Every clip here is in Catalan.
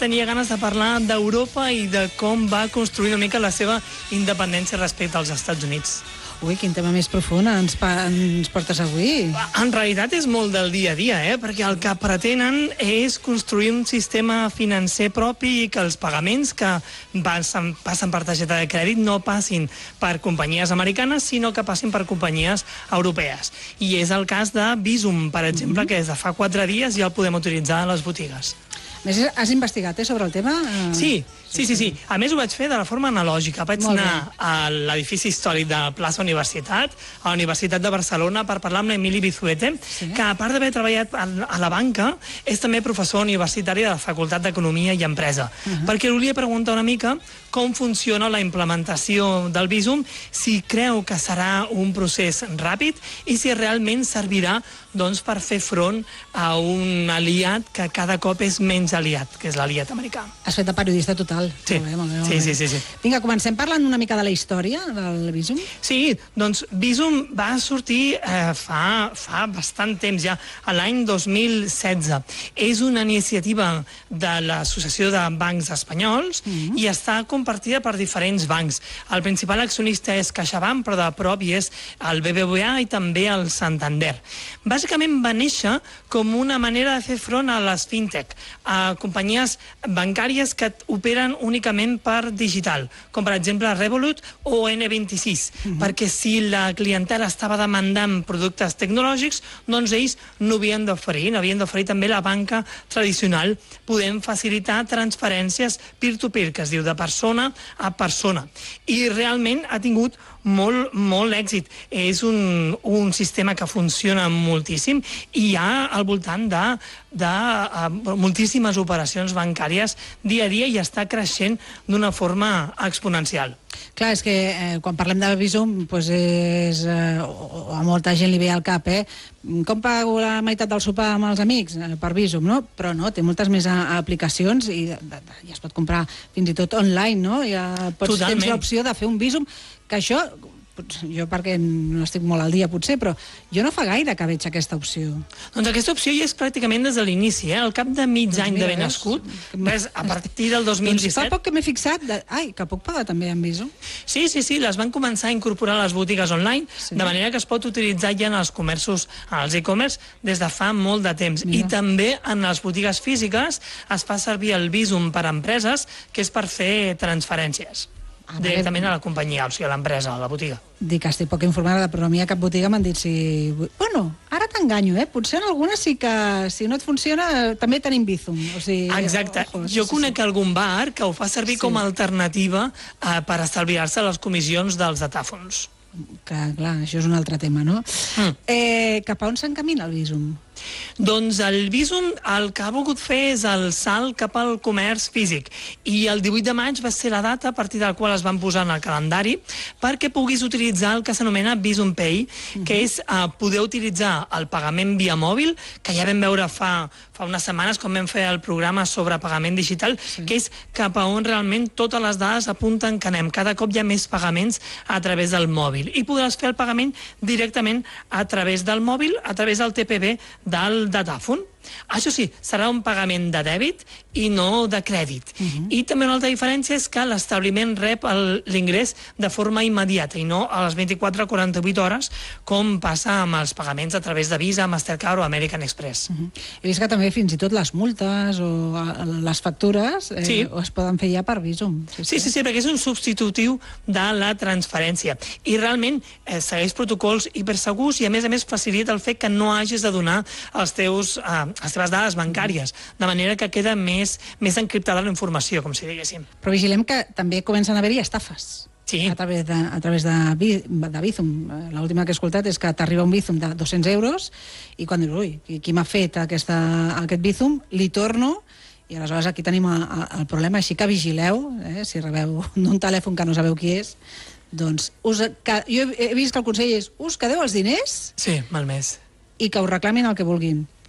tenia ganes de parlar d'Europa i de com va construir una mica la seva independència respecte als Estats Units. Ui, quin tema més profund ens portes avui. En realitat és molt del dia a dia, perquè el que pretenen és construir un sistema financer propi i que els pagaments que passen per targeta de crèdit no passin per companyies americanes, sinó que passin per companyies europees. I és el cas de Bizum, per exemple, que des de fa 4 dies ja el podem utilitzar a les botigues. Més, has investigat sobre el tema? Sí. A més, ho vaig fer de la forma analògica. Vaig anar a l'edifici històric de Plaça Universitat, a la Universitat de Barcelona, per parlar amb l'Emili Bizuete, que a part d'haver treballat a la banca, és també professor universitari de la Facultat d'Economia i Empresa. Perquè volia preguntar una mica com funciona la implementació del Bizum, si creu que serà un procés ràpid i si realment servirà per fer front a un aliat que cada cop és menys aliat, que és l'aliat americà. Has fet de periodista total. Sí. Molt bé. Sí. Vinga, comencem parlant una mica de la història del Bizum. Sí, doncs Bizum va sortir fa bastant temps ja, a l'any 2016. És una iniciativa de l'Associació de Bancs Espanyols i està compartida per diferents bancs. El principal accionista és CaixaBank, però de prop hi és el BBVA i també el Santander. Bàsicament va néixer com una manera de fer front a les fintech, a companyies bancàries que operen únicament per digital, com per exemple Revolut o N26, perquè si la clientela estava demandant productes tecnològics, doncs ells no havien d'oferir també la banca tradicional. Podem facilitar transferències peer-to-peer, que es diu de persona a persona. I realment ha tingut molt èxit. És un sistema que funciona moltíssim i hi ha al voltant de moltíssimes operacions bancàries dia a dia i està creixent d'una forma exponencial. Clar, és que quan parlem de Bizum, a molta gent li ve al cap, com pago la meitat del sopar amb els amics? Per Bizum, no? Però no, té moltes més aplicacions i ja es pot comprar fins i tot online, no? Tens l'opció de fer un Bizum, que això, jo perquè no estic molt al dia potser, però jo no fa gaire que veig aquesta opció. Doncs aquesta opció ja és pràcticament des de l'inici, al cap de mig any d'haver nascut, a partir del 2017... Doncs fa poc que m'he fixat, que puc pagar també amb Bizum. Sí, les van començar a incorporar a les botigues online, de manera que es pot utilitzar ja en els comerços, en els e-commerce, des de fa molt de temps. I també en les botigues físiques es fa servir el Bizum per a empreses, que és per fer transferències directament a la companyia, o sigui, a l'empresa, a la botiga. Dic que estic poc informada, però a mi a cap botiga m'han dit si... Bueno, ara t'enganyo, potser en alguna sí que, si no et funciona, també tenim Bizum. Exacte. Jo conec algun bar que ho fa servir com a alternativa per estalviar-se les comissions dels datàfons. Clar, això és un altre tema, no? Cap a on s'encamina el Bizum? Doncs el Bizum el que ha volgut fer és el salt cap al comerç físic i el 18 de maig va ser la data a partir del qual es van posar en el calendari perquè puguis utilitzar el que s'anomena Bizum Pay, que és poder utilitzar el pagament via mòbil, que ja vam veure fa unes setmanes quan vam fer el programa sobre pagament digital, que és cap a on realment totes les dades apunten que anem. Cada cop hi ha més pagaments a través del mòbil i podràs fer el pagament directament a través del mòbil, a través del TPV del datàfon. Això sí, serà un pagament de dèbit i no de crèdit. I també una altra diferència és que l'establiment rep l'ingrés de forma immediata i no a les 24 o 48 hores com passa amb els pagaments a través de Visa, Mastercard o American Express. He vist que també fins i tot les multes o les factures es poden fer ja per Bizum. Sí, perquè és un substitutiu de la transferència i realment segueix protocols hipersegurs i a més facilita el fet que no hagis de donar les teves dades bancàries, de manera que queda més encriptada la informació, com si diguéssim. Però vigilem que també comencen a haver-hi estafes. Sí. A través de Bizum. L'última que he escoltat és que t'arriba un Bizum de 200 euros i quan dius, ui, qui m'ha fet aquest Bizum, li torno i aleshores aquí tenim el problema, així que vigileu, si rebeu un telèfon que no sabeu qui és, doncs jo he vist que el consell és us quedeu els diners sí, malmès i que us reclamin el que vulguin,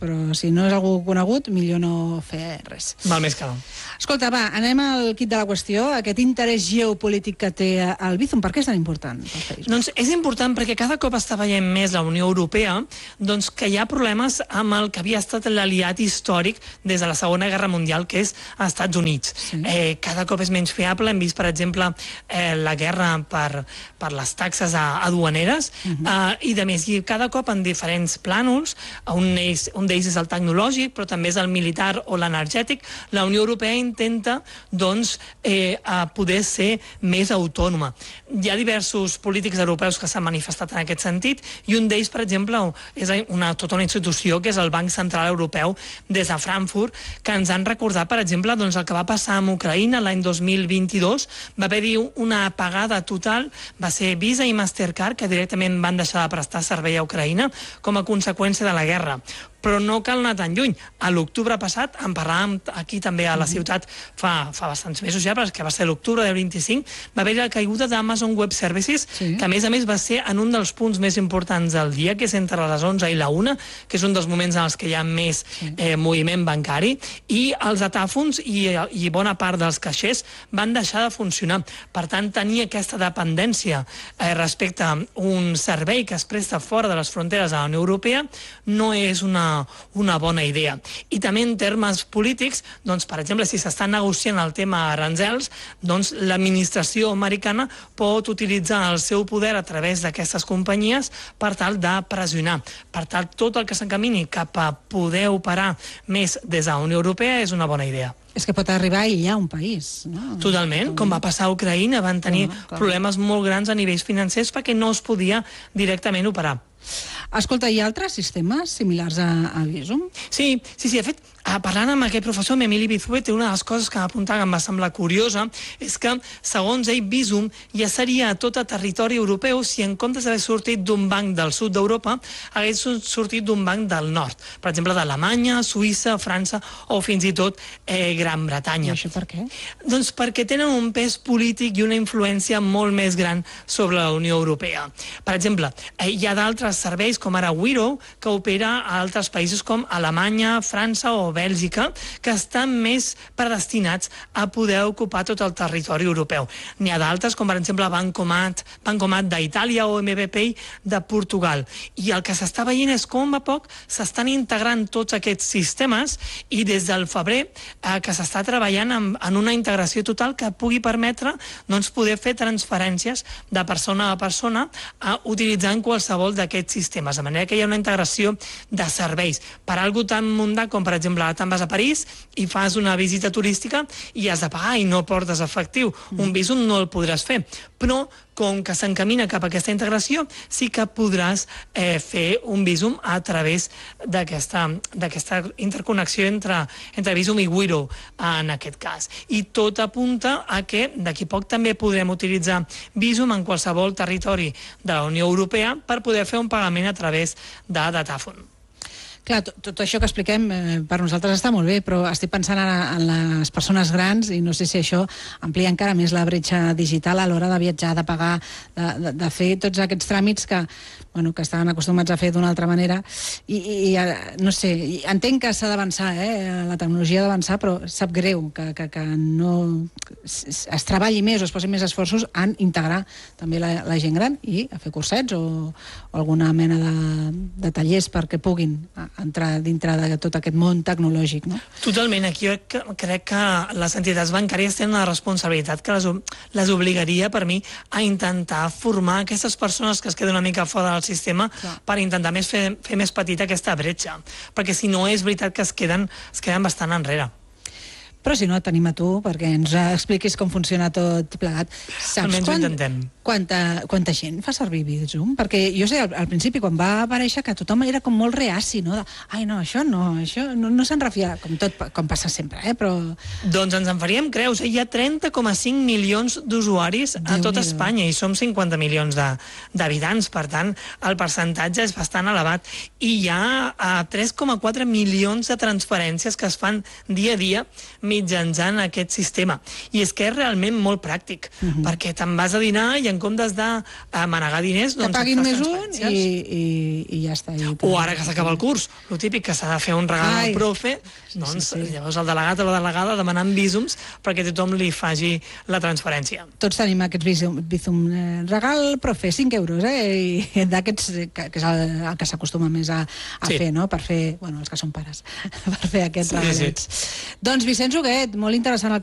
però si no és algú conegut, millor no fer res. Val més que no. Escolta, va, anem al quid de la qüestió. Aquest interès geopolític que té el Bizum, per què és tan important pel país? Doncs és important perquè cada cop està veient més la Unió Europea doncs, que hi ha problemes amb el que havia estat l'aliat històric des de la Segona Guerra Mundial, que és als Estats Units. Sí. Cada cop és menys fiable. Hem vist, per exemple, la guerra per les taxes aduaneres i, de més, i cada cop en diferents plànols. Un d'ells és el tecnològic, però també és el militar o l'energètic. La Unió Europea intenta doncs, poder ser més autònoma. Hi ha diversos polítics europeus que s'han manifestat en aquest sentit, i un d'ells, per exemple, és tota una institució que és el Banc Central Europeu des de Frankfurt, que ens han recordat, per exemple, doncs, el que va passar amb Ucraïna l'any 2022. Va haver-hi una apagada total, va ser Visa i Mastercard que directament van deixar de prestar servei a Ucraïna com a conseqüència de la guerra. Però no cal anar tan lluny. A l'octubre passat, en parlàvem aquí també a la ciutat fa bastants mesos ja, perquè va ser l'octubre del 25, va haver la caiguda d'Amazon Web Services, que a més va ser en un dels punts més importants del dia, que és entre les 11 i la 1, que és un dels moments en els que hi ha més moviment bancari, i els datàfons i bona part dels caixers van deixar de funcionar. Per tant, tenir aquesta dependència respecte a un servei que es presta fora de les fronteres de la Unió Europea no és una bona idea. I també en termes polítics, doncs, per exemple, si s'està negociant el tema aranzels, doncs l'administració americana pot utilitzar el seu poder a través d'aquestes companyies per tal de pressionar. Per tal, tot el que s'encamini cap a poder operar més des de la Unió Europea és una bona idea. És que pot arribar a aïllar un país, no? Totalment, com va passar a Ucraïna, van tenir problemes molt grans a nivells financers perquè no es podia directament operar. Escolta, hi ha altres sistemes similars a Bizum? Sí, de fet, parlant amb aquest professor, Emili Bizuet, una de les coses que m'apuntava que em va semblar curiosa és que, segons ell, Bizum ja seria a tot a territori europeu si en comptes d'haver sortit d'un banc del sud d'Europa hagués sortit d'un banc del nord, per exemple d'Alemanya, Suïssa, França o fins i tot Gran Bretanya. I això per què? Doncs perquè tenen un pes polític i una influència molt més gran sobre la Unió Europea. Per exemple, hi ha d'altres serveis com ara Wero, que opera a altres països com Alemanya, França o Bèlgica, que estan més predestinats a poder ocupar tot el territori europeu. N'hi ha d'altres, com per exemple Bancomat d'Itàlia o MBPay de Portugal. I el que s'està veient és com a poc s'estan integrant tots aquests sistemes i des del febrer que s'està treballant en una integració total que pugui permetre poder fer transferències de persona a persona utilitzant qualsevol d'aquests sistemes, de manera que hi ha una integració de serveis. Per algo tan mundà com, per exemple, te'n vas a París i fas una visita turística i has de pagar i no portes efectiu. Un Bizum no el podràs fer, però com que s'encamina cap a aquesta integració, sí que podràs fer un Bizum a través d'aquesta interconnexió entre Bizum i Wero, en aquest cas. I tot apunta a que d'aquí poc també podrem utilitzar Bizum en qualsevol territori de la Unió Europea per poder fer un pagament a través de datàfon. Clar, tot això que expliquem per nosaltres està molt bé, però estic pensant en les persones grans i no sé si això amplia encara més la bretxa digital a l'hora de viatjar, de pagar, de fer tots aquests tràmits que estaven acostumats a fer d'una altra manera i no sé, entenc que s'ha d'avançar, la tecnologia ha d'avançar, però sap greu que no es treballi més o es posin més esforços en integrar també la gent gran i a fer cursets o alguna mena de tallers perquè puguin entrar dintre de tot aquest món tecnològic, no? Totalment. Aquí crec que les entitats bancàries tenen una responsabilitat que les obligaria, per mi, a intentar formar aquestes persones que es queden una mica fora del sistema per intentar fer més petita aquesta bretxa. Perquè si no és veritat que es queden bastant enrere. Però si no, et tenim a tu perquè ens expliquis com funciona tot plegat. Almenys ho intentem. Quanta gent fa servir Bizum? Perquè jo sé, al principi, quan va aparèixer, que tothom era com molt reaci, no? Això no se'n refia, com passa sempre, però... Doncs ens en faríem creus. Hi ha 30,5 milions d'usuaris a tot Espanya i som 50 milions d'habitants. Per tant, el percentatge és bastant elevat. I hi ha 3,4 milions de transferències que es fan dia a dia mitjançant aquest sistema. I és que és realment molt pràctic, perquè te'n vas a dinar i en comptes de manegar diners, que doncs paguin et fas més un transferències. i ja està. O ara que s'acaba el curs, el típic que s'ha de fer un regal al profe, doncs llavors el delegat o la delegada demanant vísums perquè tothom li faci la transferència. Tots tenim aquests Bizum. Regal, profe, 5 euros, i d'aquests, que és el que s'acostuma més a fer, no? Per fer, bueno, els que són pares, per fer aquests regalets. Doncs Vicenç Huguet, molt interessant el que